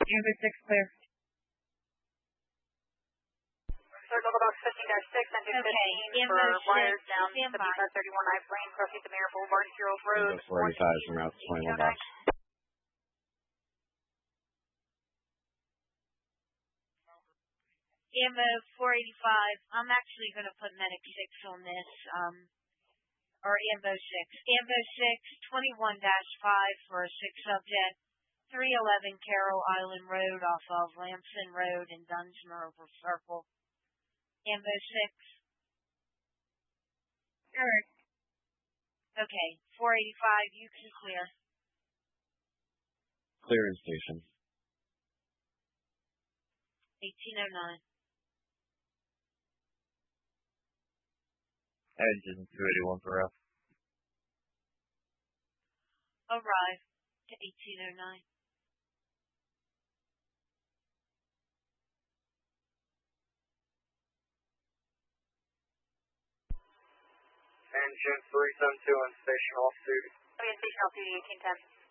Amber 6 clear. Circle the box 15-6, engine 15 for wires down 7531 I Lane, proceed to Mayor Boulevard, Heroes Road. Amber 45 from route 21 box. Ambo 485, I'm actually going to put Medic 6 on this, or Ambo 6. Ambo 6, 21-5 for a 6 subject, 311 Carroll Island Road off of Lamson Road in Dunsmore Circle. Ambo 6. Correct. Okay, 485, you can clear. Clear in station. 1809. Engine 281 for F. Arrive to 1809. Engine 372 on station off duty. Station off duty 1810.